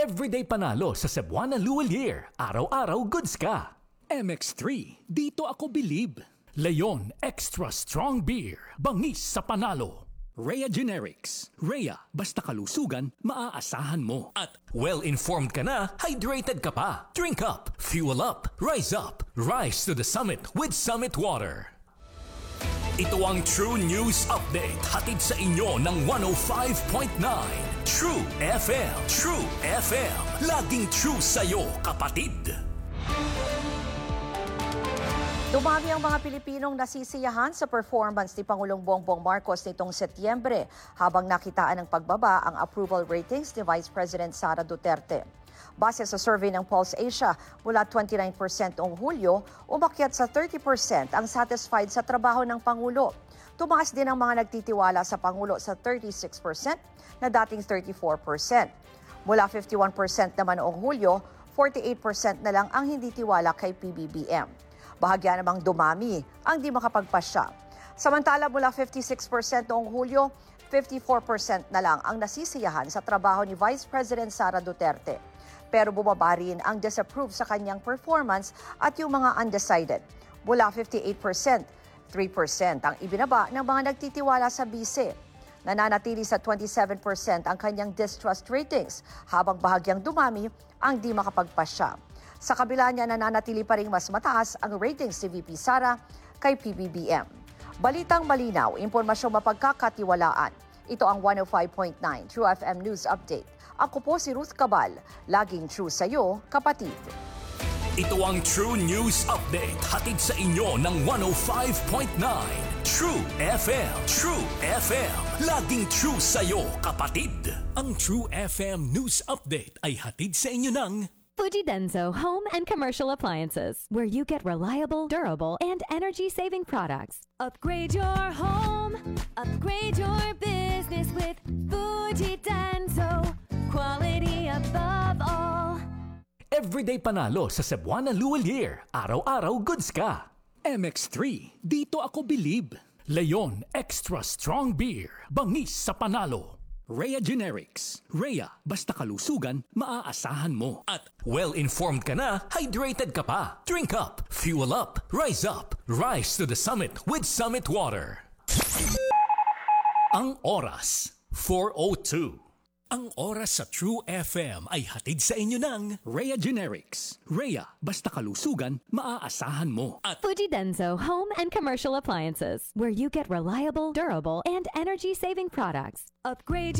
Everyday panalo sa Cebuana Luwalier. Araw-araw goods ka. MX3, dito ako believe. Leon Extra Strong Beer. Bangis sa panalo. Rhea Generics. Rhea, basta kalusugan, maaasahan mo. At well-informed ka na, hydrated ka pa. Drink up, fuel up, rise to the summit with Summit Water. Ito ang True News Update, hatid sa inyo ng 105.9 True FM. True FM, laging true sa'yo, kapatid. Dumami ang mga Pilipinong nasisiyahan sa performance ni Pangulong Bongbong Marcos nitong Setyembre habang nakitaan ng pagbaba ang approval ratings ni Vice President Sara Duterte. Base sa survey ng Pulse Asia, mula 29% noong Hulyo, umakyat sa 30% ang satisfied sa trabaho ng Pangulo. Tumaas din ang mga nagtitiwala sa Pangulo sa 36% na dating 34%. Mula 51% naman noong Hulyo, 48% na lang ang hindi tiwala kay PBBM. Bahagya namang dumami ang di makapagpasya. Samantala mula 56% noong Hulyo, 54% na lang ang nasisiyahan sa trabaho ni Vice President Sara Duterte. Pero bumaba rin ang disapprove sa kanyang performance at yung mga undecided. Mula 58%, 3% ang ibinaba ng mga nagtitiwala sa bise. Nananatili sa 27% ang kanyang distrust ratings habang bahagyang dumami ang di makapagpasya. Sa kabila niya, nananatili pa rin mas mataas ang ratings ni VP Sara kay PBBM. Balitang malinaw, impormasyong mapagkakatiwalaan. Ito ang 105.9 True FM News Update. Ako po si Ruth Cabal, laging true sa'yo, kapatid. Ito ang True News Update, hatid sa inyo ng 105.9 True FM. True FM, laging true sa'yo, kapatid. Ang True FM News Update ay hatid sa inyo ng Fujidenzo Home and Commercial Appliances, where you get reliable, durable, and energy-saving products. Upgrade your home, upgrade your business with Fujidenzo. Quality above all. Everyday panalo sa Cebuana Luwalier. Araw-araw goods ka. MX3, dito ako believe. Leon Extra Strong Beer. Bangis sa panalo. Rhea Generics. Rhea, basta kalusugan, maaasahan mo. At well-informed ka na, hydrated ka pa. Drink up, fuel up, rise to the summit with Summit Water. Ang oras, 4:02. Ang oras sa True FM ay hatid sa inyo ng Rhea Generics. Rhea, basta kalusugan, maaasahan mo. At Fujidenzo Home and Commercial Appliances, where you get reliable, durable, and energy-saving products. Upgrade